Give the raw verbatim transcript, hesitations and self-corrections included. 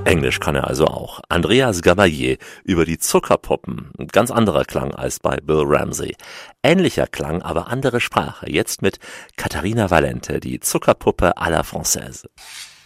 Englisch kann er also auch. Andreas Gabalier über die Zuckerpuppen. Ein ganz anderer Klang als bei Bill Ramsey. Ähnlicher Klang, aber andere Sprache. Jetzt mit Katharina Valente, die Zuckerpuppe à la Française.